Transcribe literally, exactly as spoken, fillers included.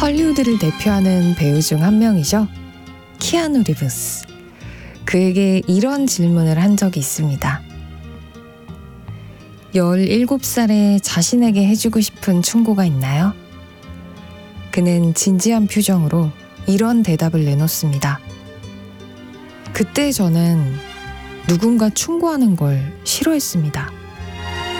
헐리우드를 대표하는 배우 중 한 명이죠. 키아누 리브스. 그에게 이런 질문을 한 적이 있습니다. 열일곱 살에 자신에게 해주고 싶은 충고가 있나요? 그는 진지한 표정으로 이런 대답을 내놓습니다. 그때 저는 누군가 충고하는 걸 싫어했습니다.